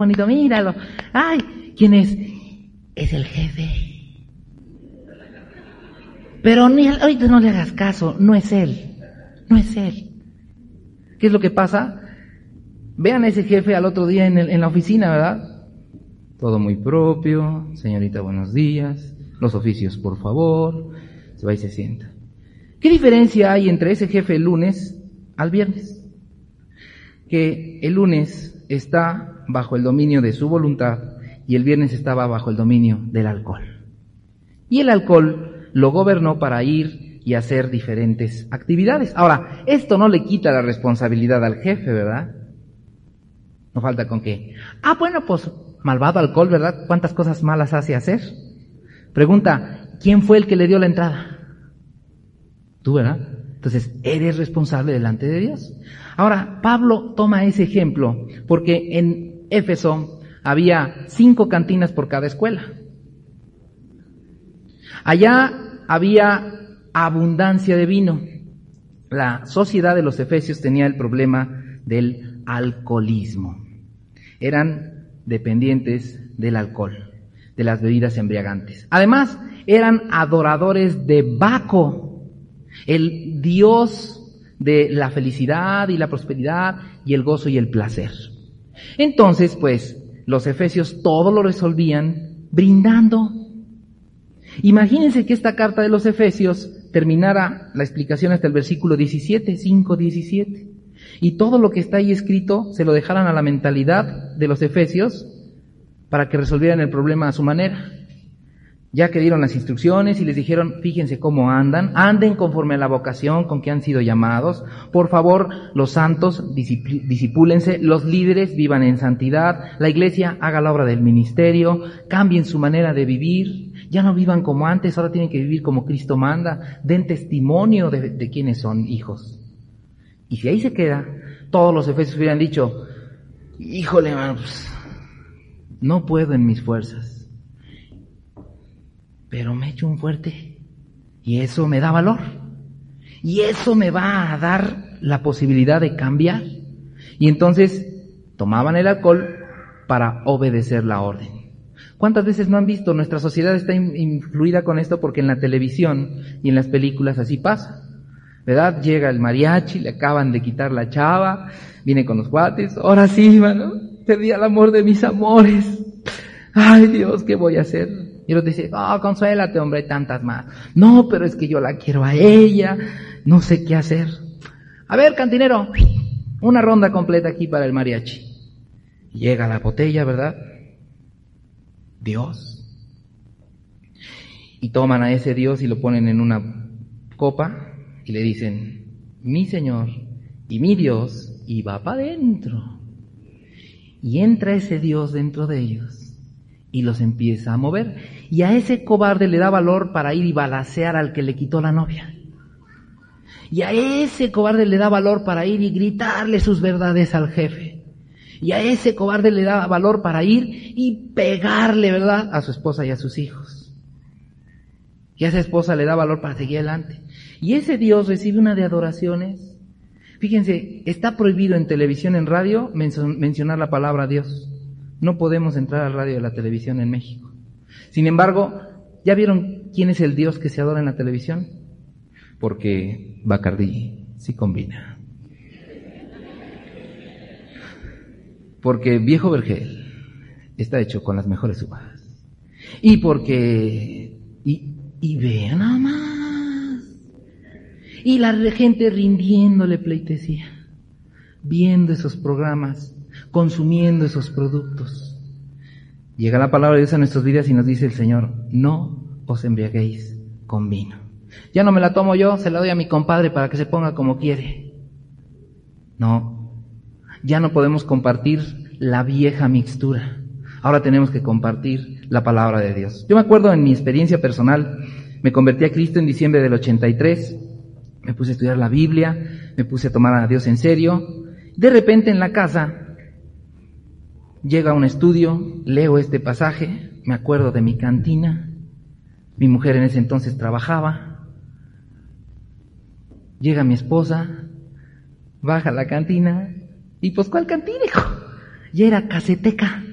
bonito, míralo. Ay, ¿quién es? Es el jefe. Pero ahorita no le hagas caso, no es él. No es él. ¿Qué es lo que pasa? Vean a ese jefe al otro día en la oficina, ¿verdad? Todo muy propio, señorita, buenos días, los oficios, por favor, se va y se sienta. ¿Qué diferencia hay entre ese jefe el lunes al viernes? Que el lunes está bajo el dominio de su voluntad y el viernes estaba bajo el dominio del alcohol. Y el alcohol lo gobernó para ir y hacer diferentes actividades. Ahora, esto no le quita la responsabilidad al jefe, ¿verdad? No falta con que, bueno, pues malvado alcohol, ¿verdad? ¿Cuántas cosas malas hace hacer? Pregunta, ¿quién fue el que le dio la entrada? Tú, ¿verdad? Entonces, eres responsable delante de Dios. Ahora, Pablo toma ese ejemplo porque en Éfeso había 5 cantinas por cada escuela. Allá había abundancia de vino. La sociedad de los efesios tenía el problema del alcoholismo. Eran dependientes del alcohol, de las bebidas embriagantes. Además, eran adoradores de Baco, el dios de la felicidad y la prosperidad y el gozo y el placer. Entonces, pues, los efesios todo lo resolvían brindando. Imagínense que esta carta de los Efesios terminara la explicación hasta el versículo 17, 5:17. Y todo lo que está ahí escrito se lo dejaran a la mentalidad de los Efesios para que resolvieran el problema a su manera. Ya que dieron las instrucciones y les dijeron, fíjense cómo anden conforme a la vocación con que han sido llamados. Por favor, los santos disipúlense, los líderes vivan en santidad, la iglesia haga la obra del ministerio, cambien su manera de vivir, ya no vivan como antes, ahora tienen que vivir como Cristo manda, den testimonio de quiénes son hijos. Y si ahí se queda, todos los efesios hubieran dicho, híjole, hermano, pues, no puedo en mis fuerzas. Pero me echo un fuerte y eso me da valor y eso me va a dar la posibilidad de cambiar. Y entonces tomaban el alcohol para obedecer la orden. ¿Cuántas veces no han visto? Nuestra sociedad está influida con esto porque en la televisión y en las películas así pasa, ¿verdad? Llega el mariachi, le acaban de quitar la chava, viene con los cuates, ahora sí, mano, perdí el amor de mis amores. Ay Dios, ¿qué voy a hacer? Y el otro dice, consuélate, hombre, hay tantas más. No, pero es que yo la quiero a ella, no sé qué hacer. A ver, cantinero, una ronda completa aquí para el mariachi. Llega la botella, ¿verdad? Dios. Y toman a ese Dios y lo ponen en una copa y le dicen, mi Señor y mi Dios, y va para adentro. Y entra ese Dios dentro de ellos y los empieza a mover. Y a ese cobarde le da valor para ir y balacear al que le quitó la novia. Y a ese cobarde le da valor para ir y gritarle sus verdades al jefe. Y a ese cobarde le da valor para ir y pegarle, ¿verdad?, a su esposa y a sus hijos. Y a esa esposa le da valor para seguir adelante. Y ese Dios recibe una de adoraciones. Fíjense, está prohibido en televisión, en radio, mencionar la palabra Dios. No podemos entrar al radio de la televisión en México. Sin embargo, ¿ya vieron quién es el Dios que se adora en la televisión? Porque Bacardí sí combina. Porque Viejo Vergel está hecho con las mejores uvas. Y porque... Y vean nada más. Y la gente rindiéndole pleitesía, viendo esos programas, consumiendo esos productos. Llega la palabra de Dios a nuestras vidas y nos dice el Señor, no os embriaguéis con vino. Ya no me la tomo yo, se la doy a mi compadre para que se ponga como quiere. No, ya no podemos compartir la vieja mixtura. Ahora tenemos que compartir la palabra de Dios. Yo me acuerdo en mi experiencia personal, me convertí a Cristo en diciembre del 83, me puse a estudiar la Biblia, me puse a tomar a Dios en serio. De repente en la casa llega un estudio, leo este pasaje, me acuerdo de mi cantina, mi mujer en ese entonces trabajaba, llega mi esposa, baja a la cantina, y pues ¿cuál cantina, hijo? Ya era caseteca.